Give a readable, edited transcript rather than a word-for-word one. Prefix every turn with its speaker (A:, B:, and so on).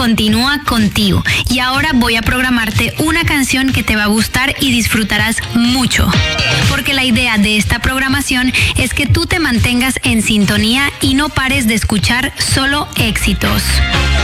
A: continúa contigo y ahora voy a programarte una canción que te va a gustar y disfrutarás mucho. Porque la idea de esta programación es que tú te mantengas en sintonía y no pares de escuchar solo éxitos.